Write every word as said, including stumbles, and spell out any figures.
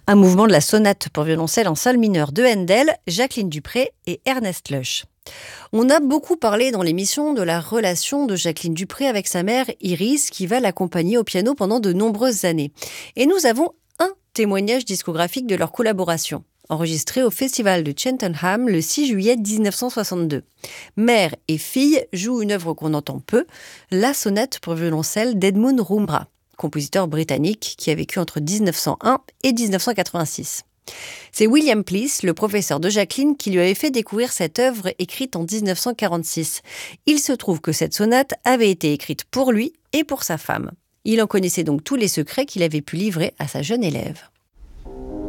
Un mouvement de la sonate pour violoncelle en sol mineur de Handel, Jacqueline Dupré et Ernest Lush. On a beaucoup parlé dans l'émission de la relation de Jacqueline Dupré avec sa mère Iris, qui va l'accompagner au piano pendant de nombreuses années. Et nous avons un témoignage discographique de leur collaboration, enregistré au festival de Cheltenham le six juillet dix-neuf cent soixante-deux. Mère et fille jouent une œuvre qu'on entend peu, la sonate pour violoncelle d'Edmund Rumbra, compositeur britannique qui a vécu entre dix-neuf cent un et dix-neuf cent quatre-vingt-six. C'est William Pleece, le professeur de Jacqueline, qui lui avait fait découvrir cette œuvre écrite en dix-neuf cent quarante-six. Il se trouve que cette sonate avait été écrite pour lui et pour sa femme. Il en connaissait donc tous les secrets qu'il avait pu livrer à sa jeune élève.